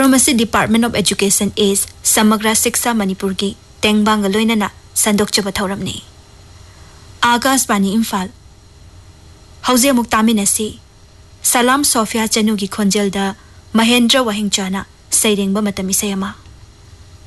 थौरम असी department of education is समग्र शिक्षा मणिपुर की तेंगबांग लोइनना संदोकचब थौरमनी आकाशवाणी इम्फाल हौजे मुक्तामिनसी सलाम सोफिया चनु की खोंजेलदा महेंद्र वहिंचाना सैरेंग मतमी सेमा